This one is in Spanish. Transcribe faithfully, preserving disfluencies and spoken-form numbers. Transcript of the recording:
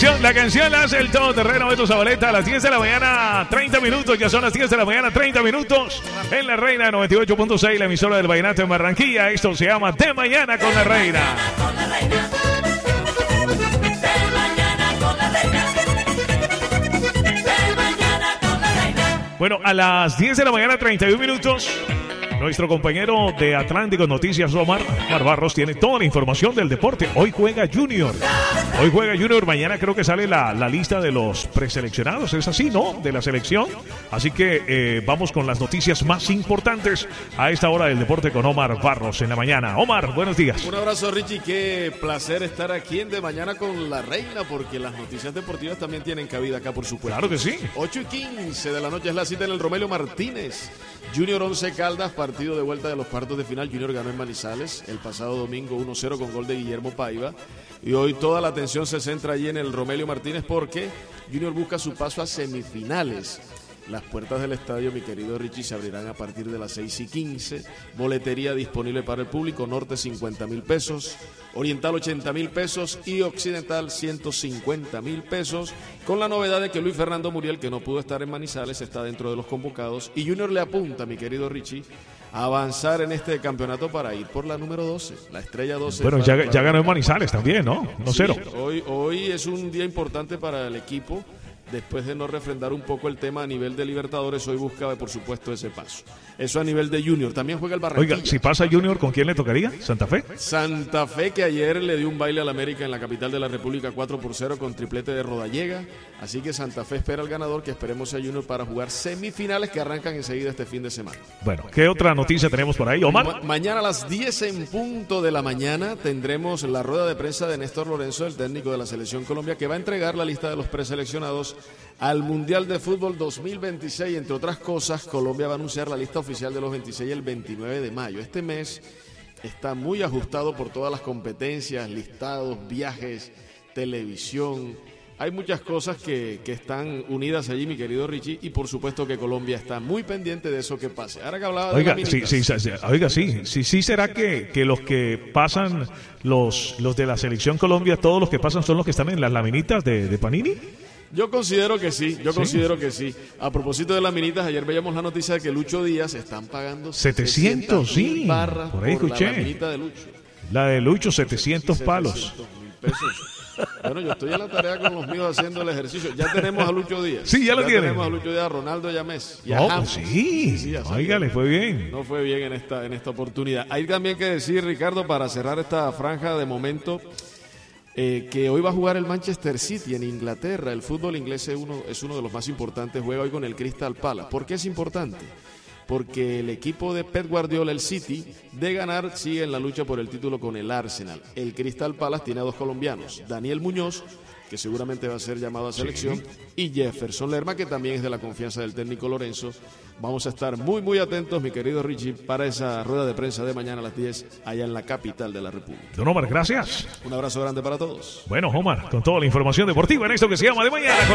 canción, la canción la hace el todoterreno Beto Zabaleta a las diez de la mañana, treinta minutos. Ya son las diez de la mañana, treinta minutos. En La Reina noventa y ocho punto seis, la emisora del Vallenato en Barranquilla. Esto se llama De Mañana con La Reina. Con la reina. De mañana con la reina. De mañana con la reina. Bueno, a las diez de la mañana, treinta y un minutos. Nuestro compañero de Atlántico Noticias, Omar, Omar Barros, tiene toda la información del deporte. Hoy juega Junior. Hoy juega Junior. Mañana creo que sale la, la lista de los preseleccionados. Es así, ¿no? De la selección. Así que eh, vamos con las noticias más importantes a esta hora del deporte con Omar Barros en la mañana. Omar, buenos días. Un abrazo, Richie. Qué placer estar aquí en De Mañana con La Reina, porque las noticias deportivas también tienen cabida acá, por supuesto. Claro que sí. ocho y quince de la noche es la cita en el Romelio Martínez. Junior Once Caldas, partido de vuelta de los cuartos de final. Junior ganó en Manizales el pasado domingo uno cero con gol de Guillermo Paiva. Y hoy toda la atención se centra allí en el Romelio Martínez porque Junior busca su paso a semifinales. Las puertas del estadio, mi querido Richie, se abrirán a partir de las seis y quince. Boletería disponible para el público. Norte cincuenta mil pesos, Oriental ochenta mil pesos y Occidental ciento cincuenta mil pesos. Con la novedad de que Luis Fernando Muriel, que no pudo estar en Manizales, está dentro de los convocados. Y Junior le apunta, mi querido Richie, a avanzar en este campeonato para ir por la número doce, la estrella doce. Bueno, ya, ya ganó en Manizales también, ¿no? uno cero. Sí, hoy, hoy es un día importante para el equipo. Después de no refrendar un poco el tema a nivel de Libertadores, hoy busca, por supuesto, ese paso. Eso a nivel de Junior. También juega el Barranquilla. Oiga, si pasa Junior, ¿con quién le tocaría? ¿Santa Fe? Santa Fe, que ayer le dio un baile al América en la capital de la República, cuatro por cero, con triplete de Rodallega. Así que Santa Fe espera al ganador, que esperemos sea Junior, para jugar semifinales que arrancan enseguida este fin de semana. Bueno, ¿qué otra noticia tenemos por ahí, Omar? Ma- mañana a las diez en punto de la mañana tendremos la rueda de prensa de Néstor Lorenzo, el técnico de la Selección Colombia, que va a entregar la lista de los preseleccionados al Mundial de Fútbol dos mil veintiséis. Entre otras cosas, Colombia va a anunciar la lista oficial de los veintiséis el veintinueve de mayo. Este mes está muy ajustado por todas las competencias, listados, viajes, televisión. Hay muchas cosas que, que están unidas allí, mi querido Richie, y por supuesto que Colombia está muy pendiente de eso que pase. Ahora que hablaba de Oiga, las sí, minitas. sí, sí, oiga, sí, sí, sí, será que, que los que pasan, los, los de la Selección Colombia, todos los que pasan son los que están en las laminitas de, de Panini. Yo considero que sí, yo ¿Sí? considero que sí. A propósito de las minitas, ayer veíamos la noticia de que Lucho Díaz están pagando setecientos, sí, barras por ahí escuché. la laminita de Lucho. La de Lucho, setecientos palos. setecientos mil pesos. Bueno, yo estoy en la tarea con los míos haciendo el ejercicio. Ya tenemos a Lucho Díaz. Sí, ya lo tienen. tenemos a Lucho Díaz, a Ronaldo Yamés. Y a No, James. pues sí, Sí, ya oiga, le fue bien. No fue bien en esta, en esta oportunidad. Hay también que decir, Ricardo, para cerrar esta franja de momento, eh, que hoy va a jugar el Manchester City en Inglaterra. El fútbol inglés es uno, es uno de los más importantes. Juega hoy con el Crystal Palace. ¿Por qué es importante? Porque el equipo de Pep Guardiola, el City, de ganar, sigue en la lucha por el título con el Arsenal. El Crystal Palace tiene a dos colombianos, Daniel Muñoz, que seguramente va a ser llamado a selección, sí, y Jefferson Lerma, que también es de la confianza del técnico Lorenzo. Vamos a estar muy, muy atentos, mi querido Richie, para esa rueda de prensa de mañana a las diez, allá en la capital de la República. Don Omar, gracias. Un abrazo grande para todos. Bueno, Omar, con toda la información deportiva en esto que se llama De Mañana.